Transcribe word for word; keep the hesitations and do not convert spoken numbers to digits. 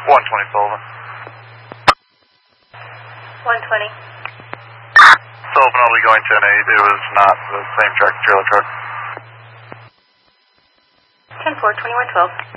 one twenty Sullivan. one twenty. Sullivan will be going ten eight. It was not the same tractor trailer truck. ten four, twenty-one twelve.